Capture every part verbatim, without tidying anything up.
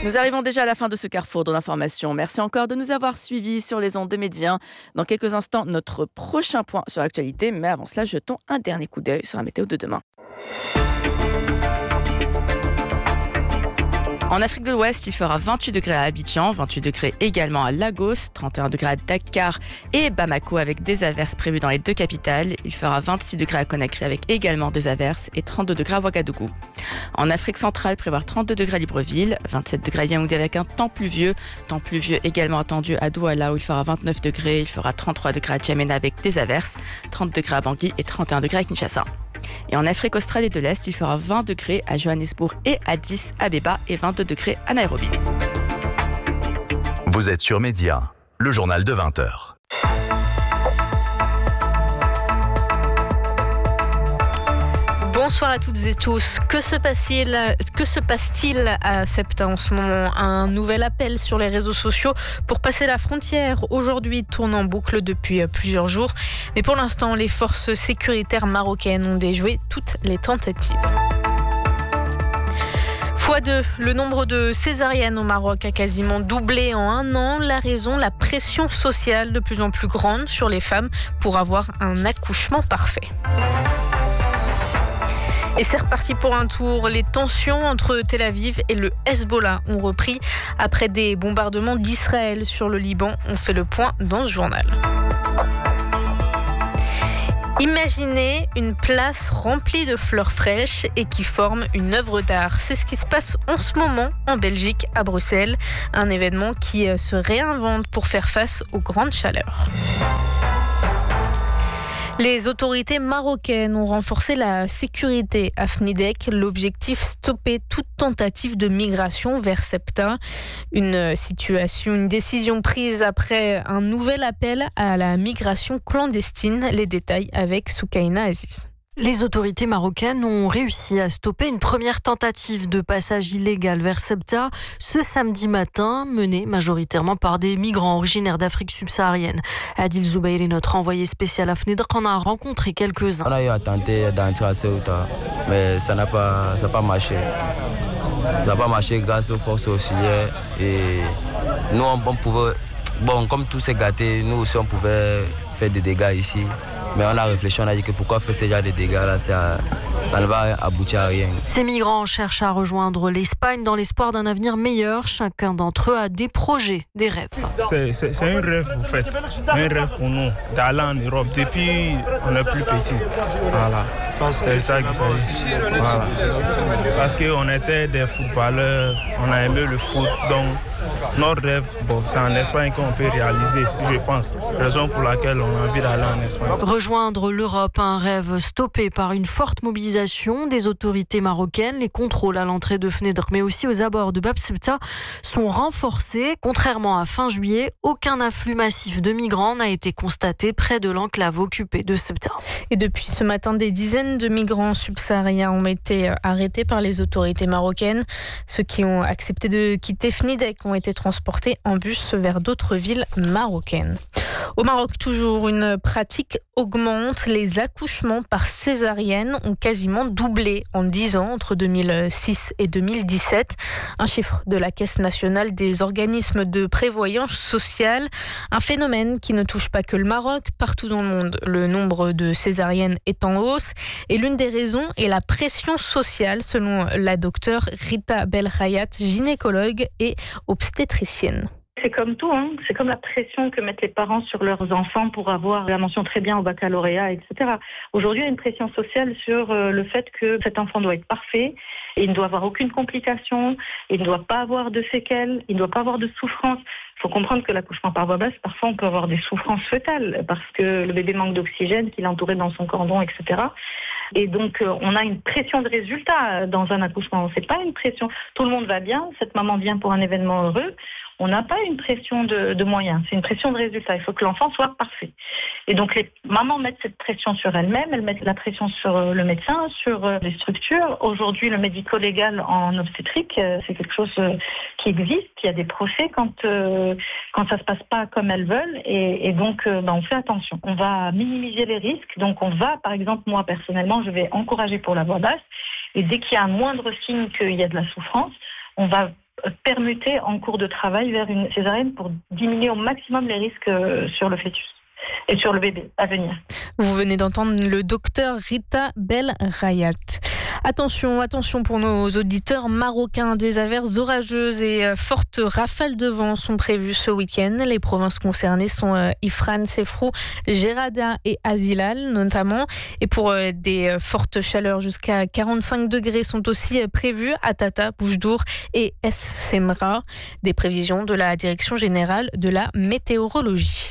Nous arrivons déjà à la fin de ce carrefour de l'information. Merci encore de nous avoir suivis sur les ondes de Média. Dans quelques instants, notre prochain point sur l'actualité. Mais avant cela, jetons un dernier coup d'œil sur la météo de demain. En Afrique de l'Ouest, il fera vingt-huit degrés à Abidjan, vingt-huit degrés également à Lagos, trente et un degrés à Dakar et Bamako avec des averses prévues dans les deux capitales. Il fera vingt-six degrés à Conakry avec également des averses et trente-deux degrés à Ouagadougou. En Afrique centrale, prévoir trente-deux degrés à Libreville, vingt-sept degrés à Yaoundé avec un temps pluvieux. Temps pluvieux également attendu à Douala où il fera vingt-neuf degrés. Il fera trente-trois degrés à Djamena avec des averses, trente degrés à Bangui et trente et un degrés à Kinshasa. Et en Afrique australe et de l'Est, il fera vingt degrés à Johannesburg et Addis Abeba et vingt-deux degrés à Nairobi. Vous êtes sur Média, le journal de vingt heures. Bonsoir à toutes et tous. Que se passe-t-il, que se passe-t-il à Septa en ce moment ? Un nouvel appel sur les réseaux sociaux pour passer la frontière aujourd'hui tourne en boucle depuis plusieurs jours. Mais pour l'instant, les forces sécuritaires marocaines ont déjoué toutes les tentatives. fois deux, le nombre de césariennes au Maroc a quasiment doublé en un an. La raison, la pression sociale de plus en plus grande sur les femmes pour avoir un accouchement parfait. Et c'est reparti pour un tour. Les tensions entre Tel Aviv et le Hezbollah ont repris après des bombardements d'Israël sur le Liban. On fait le point dans ce journal. Imaginez une place remplie de fleurs fraîches et qui forme une œuvre d'art. C'est ce qui se passe en ce moment en Belgique, à Bruxelles. Un événement qui se réinvente pour faire face aux grandes chaleurs. Les autorités marocaines ont renforcé la sécurité à Fnidek. L'objectif, stopper toute tentative de migration vers Septa. Une situation, une décision prise après un nouvel appel à la migration clandestine. Les détails avec Soukaina Aziz. Les autorités marocaines ont réussi à stopper une première tentative de passage illégal vers Septa ce samedi matin, menée majoritairement par des migrants originaires d'Afrique subsaharienne. Adil Zoubairi, notre envoyé spécial à Fnidek, en a rencontré quelques-uns. On a eu à tenter d'entrer à Ceuta, mais ça n'a pas, ça n'a pas marché. Ça n'a pas marché grâce aux forces auxiliaires. Et nous, on, on pouvait, bon, comme tout s'est gâté, nous aussi, on pouvait faire des dégâts ici. Mais on a réfléchi, on a dit que pourquoi faire ce genre de dégâts-là, ça, ça ne va aboutir à rien. Ces migrants cherchent à rejoindre l'Espagne dans l'espoir d'un avenir meilleur. Chacun d'entre eux a des projets, des rêves. C'est, c'est, c'est un rêve, en fait. Un rêve pour nous, d'aller en Europe depuis on est plus petit. Voilà. C'est ça qui s'agit. Voilà. Parce qu'on était des footballeurs, on a aimé le foot, donc notre rêve, bon, c'est en Espagne qu'on peut réaliser, je pense. Raison pour laquelle on a envie d'aller en Espagne. Rejoindre l'Europe, un rêve stoppé par une forte mobilisation des autorités marocaines. Les contrôles à l'entrée de Fnidek, mais aussi aux abords de Bab Septa, sont renforcés. Contrairement à fin juillet, aucun afflux massif de migrants n'a été constaté près de l'enclave occupée de Septa. Et depuis ce matin, des dizaines de migrants subsahariens ont été arrêtés par les autorités marocaines. Ceux qui ont accepté de quitter Fnidek ont été transportés en bus vers d'autres villes marocaines. Au Maroc, toujours, une pratique augmente. Les accouchements par césarienne ont quasiment doublé en dix ans, entre deux mille six et deux mille dix-sept. Un chiffre de la Caisse nationale des organismes de prévoyance sociale. Un phénomène qui ne touche pas que le Maroc. Partout dans le monde, le nombre de césariennes est en hausse. Et l'une des raisons est la pression sociale, selon la docteure Rita Belkhayat, gynécologue et obstétricienne. C'est comme tout, hein. C'est comme la pression que mettent les parents sur leurs enfants pour avoir la mention très bien au baccalauréat, et cetera. Aujourd'hui, il y a une pression sociale sur euh, le fait que cet enfant doit être parfait, il ne doit avoir aucune complication, il ne doit pas avoir de séquelles, il ne doit pas avoir de souffrance. Il faut comprendre que l'accouchement par voie basse, parfois on peut avoir des souffrances fœtales parce que le bébé manque d'oxygène, qu'il est entouré dans son cordon, et cetera. Et donc, euh, on a une pression de résultat dans un accouchement. C'est pas une pression. Tout le monde va bien, cette maman vient pour un événement heureux. On n'a pas une pression de, de moyens, c'est une pression de résultat. Il faut que l'enfant soit parfait. Et donc, les mamans mettent cette pression sur elles-mêmes, elles mettent la pression sur le médecin, sur les structures. Aujourd'hui, le médico-légal en obstétrique, c'est quelque chose qui existe. Il y a des procès quand, euh, quand ça se passe pas comme elles veulent. Et, et donc, euh, ben, on fait attention. On va minimiser les risques. Donc, on va, par exemple, moi, personnellement, je vais encourager pour la voie basse. Et dès qu'il y a un moindre signe qu'il y a de la souffrance, on va permuter en cours de travail vers une césarienne pour diminuer au maximum les risques sur le fœtus et sur le bébé à venir. Vous venez d'entendre le docteur Rita Belrayat. Attention, attention pour nos auditeurs marocains, des averses orageuses et fortes rafales de vent sont prévues ce week-end. Les provinces concernées sont Ifrane, Sefrou, Gerada et Azilal notamment. Et pour des fortes chaleurs jusqu'à quarante-cinq degrés sont aussi prévues à Tata, Boujdour et Es Semra. Des prévisions de la Direction générale de la météorologie.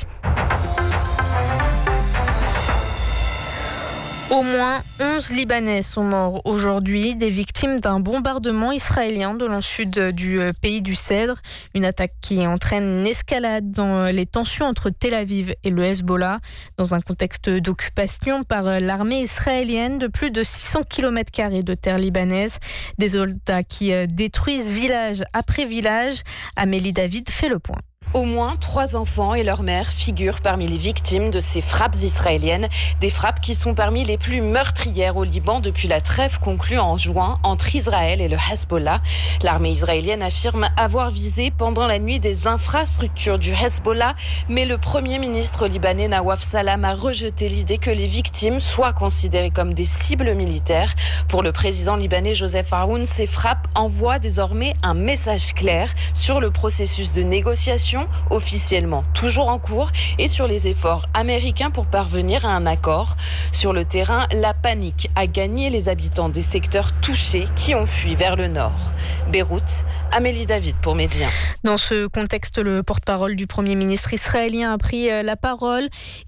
Au moins onze Libanais sont morts aujourd'hui, des victimes d'un bombardement israélien de l'en-sud du pays du Cèdre. Une attaque qui entraîne une escalade dans les tensions entre Tel Aviv et le Hezbollah. Dans un contexte d'occupation par l'armée israélienne de plus de six cents kilomètres carrés de terre libanaise. Des soldats qui détruisent village après village. Amélie David fait le point. Au moins trois enfants et leur mère figurent parmi les victimes de ces frappes israéliennes. Des frappes qui sont parmi les plus meurtrières au Liban depuis la trêve conclue en juin entre Israël et le Hezbollah. L'armée israélienne affirme avoir visé pendant la nuit des infrastructures du Hezbollah. Mais le premier ministre libanais Nawaf Salam a rejeté l'idée que les victimes soient considérées comme des cibles militaires. Pour le président libanais Joseph Aoun, ces frappes envoient désormais un message clair sur le processus de négociation officiellement toujours en cours et sur les efforts américains pour parvenir à un accord. Sur le terrain, la panique a gagné les habitants des secteurs touchés qui ont fui vers le nord. Beyrouth, Amélie David pour Média. Dans ce contexte, le porte-parole du Premier ministre israélien a pris la parole.